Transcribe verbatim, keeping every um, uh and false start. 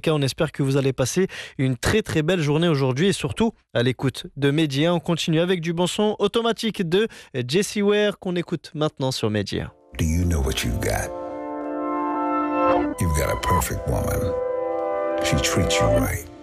cas, on espère que vous allez passer une très très belle journée aujourd'hui et surtout à l'écoute de Média. On continue avec du bon son automatique de Jessie Ware qu'on écoute maintenant sur Média. Do you know what you've got? You've got a perfect woman. She treats you right.